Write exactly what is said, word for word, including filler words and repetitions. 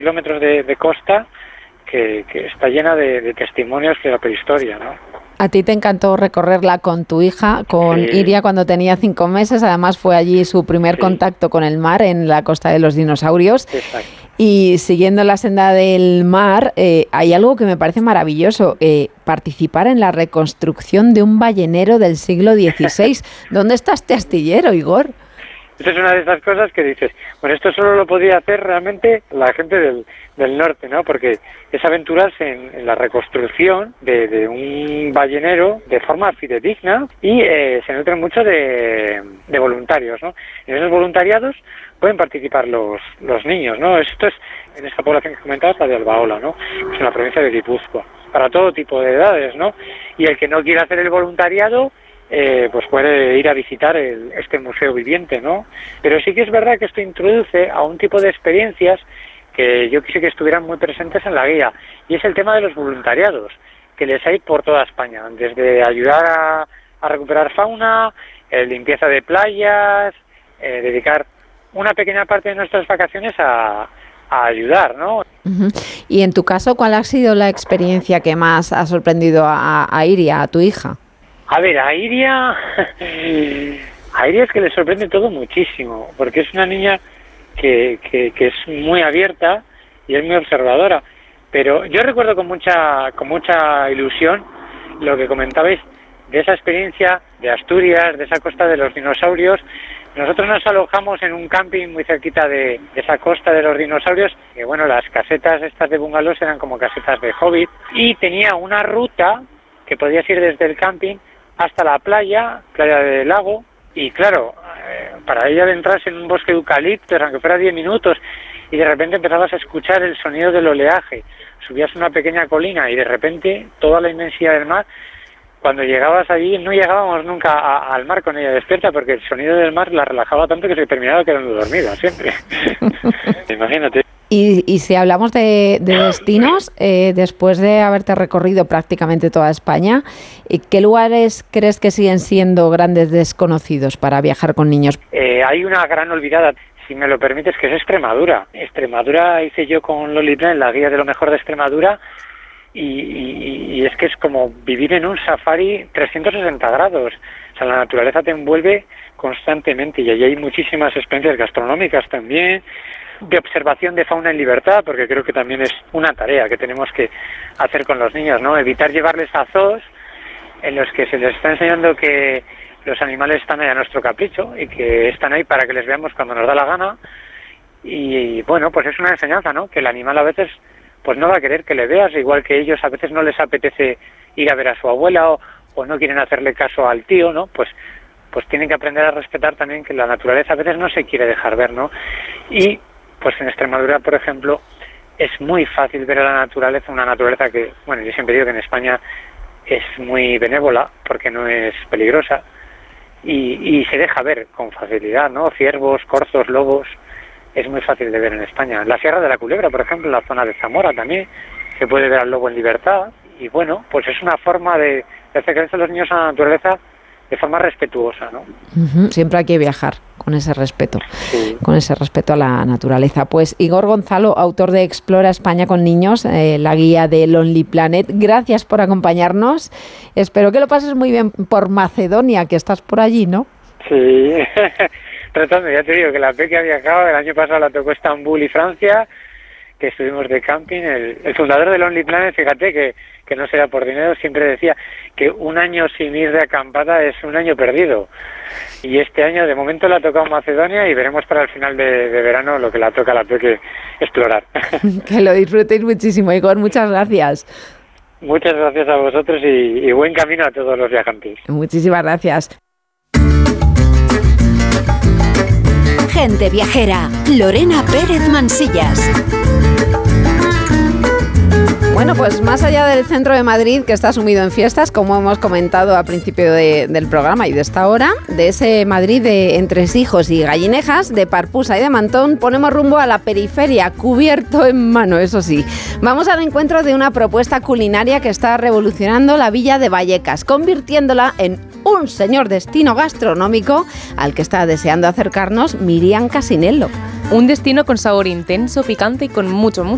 kilómetros de, de costa que, que está llena de, de testimonios de la prehistoria, ¿no? A ti te encantó recorrerla con tu hija, con sí. Iria, cuando tenía cinco meses. Además fue allí su primer sí. contacto con el mar, en la costa de los dinosaurios. Exacto. Y siguiendo la senda del mar, eh, hay algo que me parece maravilloso, eh, participar en la reconstrucción de un ballenero del siglo dieciséis. ¿Dónde está este astillero, Igor? Esa es una de esas cosas que dices, bueno, esto solo lo podía hacer realmente la gente del, del norte, ¿no? Porque es aventurarse en, en la reconstrucción de, de un ballenero de forma fidedigna y eh, se nutren mucho de, de voluntarios, ¿no? En esos voluntariados pueden participar los, los niños, ¿no? Esto es en esa población que comentabas, la de Albaola, ¿no? Es en la provincia de Guipúzcoa, para todo tipo de edades, ¿no? Y el que no quiera hacer el voluntariado, Eh, pues puede ir a visitar el, este museo viviente, ¿no? Pero sí que es verdad que esto introduce a un tipo de experiencias que yo quise que estuvieran muy presentes en la guía, y es el tema de los voluntariados, que les hay por toda España, desde ayudar a, a recuperar fauna, eh, limpieza de playas, eh, dedicar una pequeña parte de nuestras vacaciones a, a ayudar, ¿no? Uh-huh. Y en tu caso, ¿cuál ha sido la experiencia que más ha sorprendido a, a Iria, a tu hija? A ver, a Iria, a Iria es que le sorprende todo muchísimo, porque es una niña que, que, que es muy abierta y es muy observadora. Pero yo recuerdo con mucha, con mucha ilusión lo que comentabais de esa experiencia de Asturias, de esa costa de los dinosaurios. Nosotros nos alojamos en un camping muy cerquita de, de esa costa de los dinosaurios, que bueno, las casetas estas de bungalows eran como casetas de hobbit, y tenía una ruta que podías ir desde el camping hasta la playa, playa del lago, y claro, eh, para ella adentrarse en un bosque de eucaliptos, aunque fuera diez minutos, y de repente empezabas a escuchar el sonido del oleaje, subías una pequeña colina y de repente toda la inmensidad del mar. Cuando llegabas allí no llegábamos nunca a, al mar con ella despierta, porque el sonido del mar la relajaba tanto que se terminaba quedando dormida siempre. Imagínate. Y, y si hablamos de, de destinos, eh, después de haberte recorrido prácticamente toda España, ¿qué lugares crees que siguen siendo grandes desconocidos para viajar con niños? Eh, hay una gran olvidada, si me lo permites, que es Extremadura. Extremadura hice yo con Lonely Planet la guía de lo mejor de Extremadura, y, y, y es que es como vivir en un safari trescientos sesenta grados. O sea, la naturaleza te envuelve constantemente, y allí hay muchísimas experiencias gastronómicas también, de observación de fauna en libertad, porque creo que también es una tarea que tenemos que hacer con los niños, ¿no? Evitar llevarles a zoos en los que se les está enseñando que los animales están ahí a nuestro capricho y que están ahí para que les veamos cuando nos da la gana. Y bueno, pues es una enseñanza, ¿no? Que el animal a veces pues no va a querer que le veas, igual que ellos a veces no les apetece ir a ver a su abuela, o, o no quieren hacerle caso al tío, ¿no? Pues pues tienen que aprender a respetar también que la naturaleza a veces no se quiere dejar ver, ¿no? Y pues en Extremadura, por ejemplo, es muy fácil ver a la naturaleza, una naturaleza que, bueno, yo siempre digo que en España es muy benévola porque no es peligrosa, y, y se deja ver con facilidad, ¿no? Ciervos, corzos, lobos, es muy fácil de ver en España. En la Sierra de la Culebra, por ejemplo, en la zona de Zamora también, se puede ver al lobo en libertad, y bueno, pues es una forma de, de acercarse a los niños a la naturaleza de forma respetuosa, ¿no? Uh-huh. Siempre hay que viajar con ese respeto, sí. con ese respeto a la naturaleza. Pues Igor Gonzalo, autor de Explora España con niños, eh, la guía de Lonely Planet, gracias por acompañarnos. Espero que lo pases muy bien por Macedonia, que estás por allí, ¿no? Sí, tratando, ya te digo que la Peque ha viajado, el año pasado la tocó Estambul y Francia, que estuvimos de camping. El, el fundador de Lonely Planet, fíjate que, que no será por dinero, siempre decía que un año sin ir de acampada es un año perdido. Y este año de momento la ha tocado Macedonia, y veremos para el final de, de verano lo que la toca a la Peque explorar. Que lo disfrutéis muchísimo, Igor, muchas gracias. Muchas gracias a vosotros, y, y buen camino a todos los viajantes. Muchísimas gracias. Gente viajera, Lorena Pérez Mansillas. Bueno, pues más allá del centro de Madrid, que está sumido en fiestas, como hemos comentado al principio de, del programa y de esta hora, de ese Madrid de entresijos y gallinejas, de Parpusa y de Mantón, ponemos rumbo a la periferia, cubierto en mano, eso sí. Vamos al encuentro de una propuesta culinaria que está revolucionando la villa de Vallecas, convirtiéndola en un señor destino gastronómico al que está deseando acercarnos Miriam Casinello. Un destino con sabor intenso, picante y con mucho, mucho